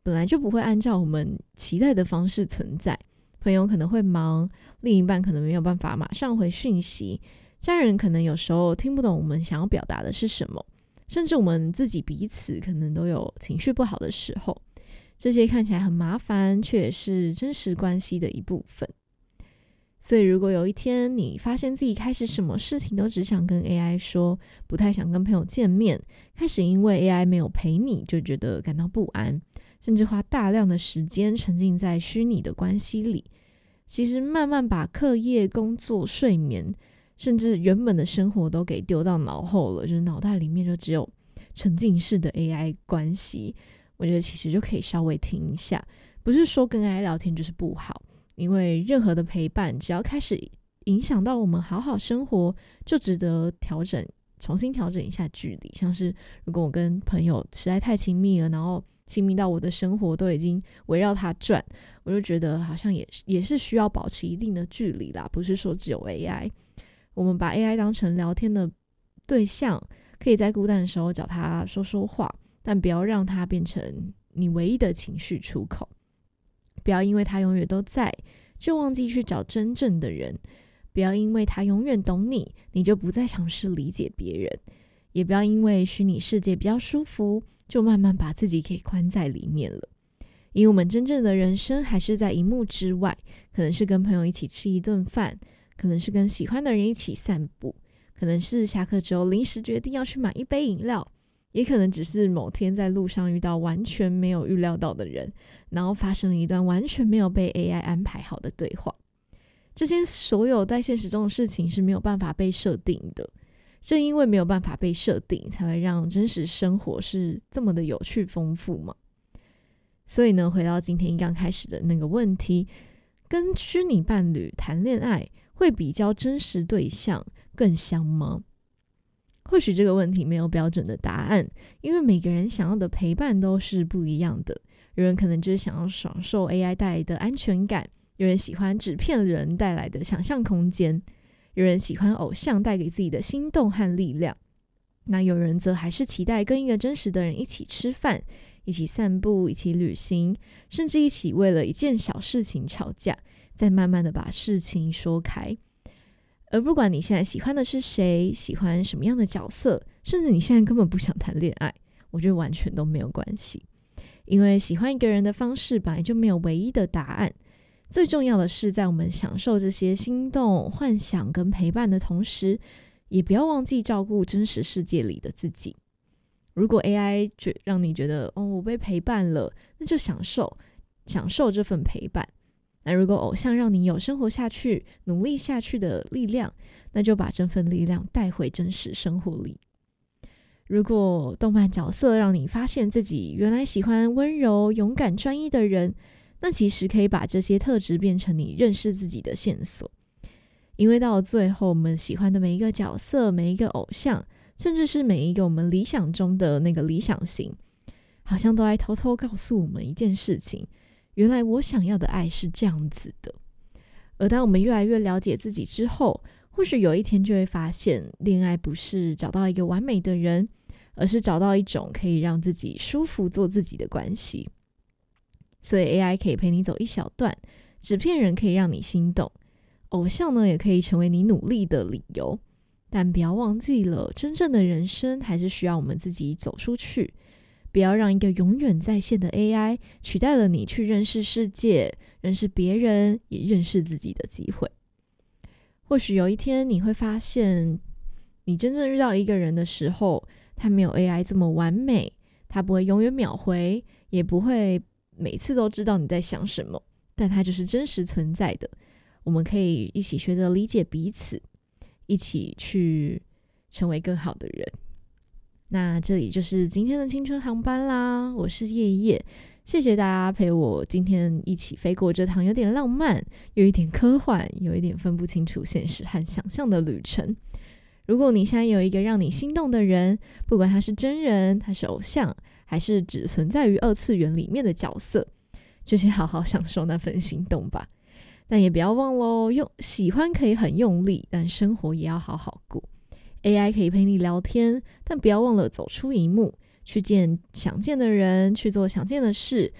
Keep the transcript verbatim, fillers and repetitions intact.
本来就不会按照我们期待的方式存在。朋友可能会忙，另一半可能没有办法马上回讯息，家人可能有时候听不懂我们想要表达的是什么，甚至我们自己彼此可能都有情绪不好的时候。这些看起来很麻烦，却也是真实关系的一部分。所以如果有一天你发现自己开始什么事情都只想跟 A I 说，不太想跟朋友见面，开始因为 A I 没有陪你就觉得感到不安，甚至花大量的时间沉浸在虚拟的关系里，其实慢慢把课业、工作、睡眠，甚至原本的生活都给丢到脑后了，就是脑袋里面就只有沉浸式的 A I 关系。我觉得其实就可以稍微停一下，不是说跟 A I 聊天就是不好，因为任何的陪伴只要开始影响到我们好好生活，就值得调整，重新调整一下距离。像是如果我跟朋友实在太亲密了，然后亲密到我的生活都已经围绕他转，我就觉得好像也也是需要保持一定的距离啦，不是说只有 A I。 我们把 A I 当成聊天的对象，可以在孤单的时候找他说说话，但不要让它变成你唯一的情绪出口。不要因为他永远都在，就忘记去找真正的人。不要因为他永远懂你，你就不再尝试理解别人。也不要因为虚拟世界比较舒服，就慢慢把自己给关在里面了。因为我们真正的人生还是在荧幕之外，可能是跟朋友一起吃一顿饭，可能是跟喜欢的人一起散步，可能是下课之后临时决定要去买一杯饮料，也可能只是某天在路上遇到完全没有预料到的人，然后发生了一段完全没有被 A I 安排好的对话。这些所有在现实中的事情是没有办法被设定的，正因为没有办法被设定，才会让真实生活是这么的有趣丰富嘛。所以呢，回到今天刚开始的那个问题，跟虚拟伴侣谈恋爱会比较真实对象更香吗？或许这个问题没有标准的答案，因为每个人想要的陪伴都是不一样的。有人可能就是想要享受 A I 带来的安全感，有人喜欢纸片人带来的想象空间，有人喜欢偶像带给自己的心动和力量，那有人则还是期待跟一个真实的人一起吃饭，一起散步，一起旅行，甚至一起为了一件小事情吵架，再慢慢的把事情说开。而不管你现在喜欢的是谁，喜欢什么样的角色，甚至你现在根本不想谈恋爱，我觉得完全都没有关系。因为喜欢一个人的方式本来就没有唯一的答案，最重要的是在我们享受这些心动、幻想跟陪伴的同时，也不要忘记照顾真实世界里的自己。如果 A I 觉让你觉得哦，我被陪伴了，那就享受享受这份陪伴。那如果偶像让你有生活下去、努力下去的力量，那就把这份力量带回真实生活里。如果动漫角色让你发现自己原来喜欢温柔、勇敢、专一的人，那其实可以把这些特质变成你认识自己的线索。因为到了最后，我们喜欢的每一个角色、每一个偶像，甚至是每一个我们理想中的那个理想型，好像都在偷偷告诉我们一件事情，原来我想要的爱是这样子的。而当我们越来越了解自己之后，或许有一天就会发现，恋爱不是找到一个完美的人，而是找到一种可以让自己舒服做自己的关系。所以 A I 可以陪你走一小段，纸片人可以让你心动，偶像呢也可以成为你努力的理由。但不要忘记了，真正的人生还是需要我们自己走出去，不要让一个永远在线的 A I 取代了你去认识世界、认识别人，也认识自己的机会。或许有一天你会发现，你真正遇到一个人的时候，他没有 A I 这么完美，他不会永远秒回，也不会每次都知道你在想什么，但他就是真实存在的。我们可以一起学着理解彼此，一起去成为更好的人。那这里就是今天的青春航班啦，我是叶叶，谢谢大家陪我今天一起飞过这趟有点浪漫、有一点科幻、有一点分不清楚现实和想象的旅程。如果你现在有一个让你心动的人，不管他是真人、他是偶像，还是只存在于二次元里面的角色，就先好好享受那份心动吧。但也不要忘咯，用喜欢可以很用力，但生活也要好好过。A I 可以陪你聊天，但不要忘了走出荧幕，去见想见的人，去做想见的事，